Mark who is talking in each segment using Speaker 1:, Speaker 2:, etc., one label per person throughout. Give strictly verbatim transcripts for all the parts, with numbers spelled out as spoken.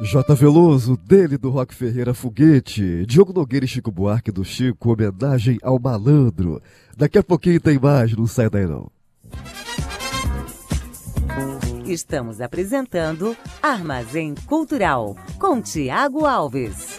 Speaker 1: J. Veloso, dele do Rock Ferreira Foguete, Diogo Nogueira e Chico Buarque do Chico, homenagem ao malandro. Daqui a pouquinho tem mais, não sai daí não.
Speaker 2: Estamos apresentando Armazém Cultural, com Tiago Alves.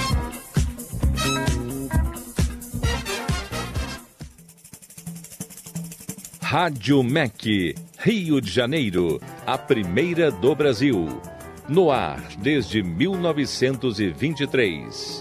Speaker 3: Rádio M E C, Rio de Janeiro, a primeira do Brasil. No ar desde mil novecentos e vinte e três.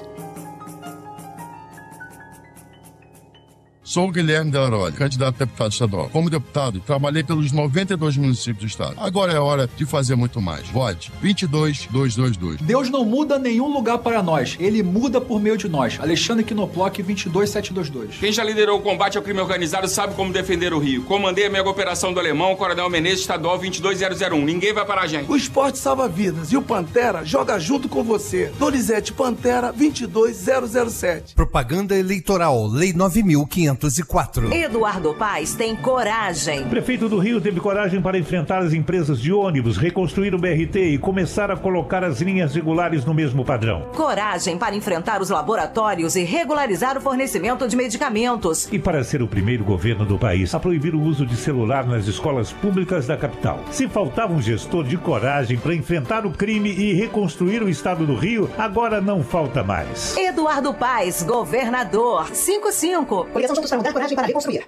Speaker 4: Sou o Guilherme Del Aroli, candidato a deputado estadual. Como deputado, trabalhei pelos noventa e dois municípios do estado. Agora é hora de fazer muito mais. Vote vinte e dois mil duzentos e vinte e dois.
Speaker 5: Deus não muda nenhum lugar para nós. Ele muda por meio de nós. Alexandre Quinoploc, vinte e dois mil setecentos e vinte e dois.
Speaker 6: Quem já liderou o combate ao crime organizado sabe como defender o Rio. Comandei a mega operação do Alemão, Coronel Menezes, estadual vinte e dois mil um. Ninguém vai parar a gente.
Speaker 7: O esporte salva vidas e o Pantera joga junto com você. Donizete Pantera, vinte e dois mil sete.
Speaker 8: Propaganda eleitoral, Lei nove mil quinhentos e quatro.
Speaker 2: Eduardo Paes tem coragem.
Speaker 9: O prefeito do Rio teve coragem para enfrentar as empresas de ônibus, reconstruir o B R T e começar a colocar as linhas regulares no mesmo padrão.
Speaker 2: Coragem para enfrentar os laboratórios e regularizar o fornecimento de medicamentos.
Speaker 9: E para ser o primeiro governo do país a proibir o uso de celular nas escolas públicas da capital. Se faltava um gestor de coragem para enfrentar o crime e reconstruir o estado do Rio, agora não falta mais.
Speaker 2: Eduardo Paes, governador. cinco cinco.
Speaker 10: Coligação Juntos para Mudar, coragem para reconstruir.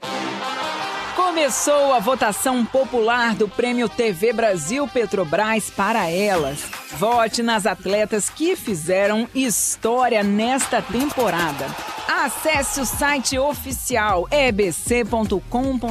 Speaker 11: Começou a votação popular do Prêmio T V Brasil Petrobras para elas. Vote nas atletas que fizeram história nesta temporada. Acesse o site oficial ebc.com.br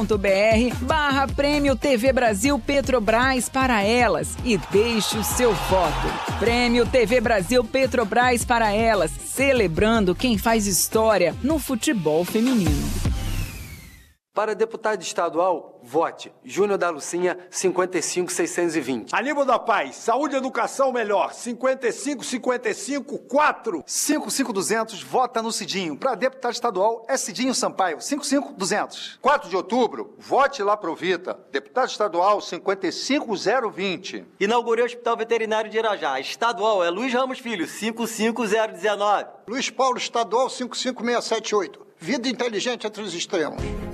Speaker 11: barra Prêmio T V Brasil Petrobras para elas e deixe o seu voto. Prêmio T V Brasil Petrobras para elas, celebrando quem faz história no futebol feminino.
Speaker 12: Para deputado estadual, vote Júnior da Lucinha, cinquenta e cinco mil seiscentos e vinte.
Speaker 13: Aníbal da Paz, saúde e educação melhor, cinquenta e cinco, cinquenta e cinco, quatro.
Speaker 14: cinco cinco duzentos, vota no Cidinho. Para deputado estadual, é Cidinho Sampaio, cinco cinco duzentos.
Speaker 15: quatro de outubro, vote lá pro Vita. Deputado estadual, cinquenta e cinco mil vinte.
Speaker 16: Inaugurei o Hospital Veterinário de Irajá. Estadual é Luiz Ramos Filho, cinco cinco zero um nove.
Speaker 15: Luiz Paulo, estadual, cinco cinco seis sete oito. Vida inteligente entre os extremos.